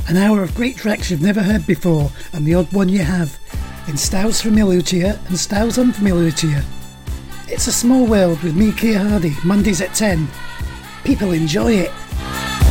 An hour of great tracks you've never heard before, and the odd one you have, in styles familiar to you and styles unfamiliar to you. It's a small world with me, Keir Hardy, Mondays at 10. People enjoy it.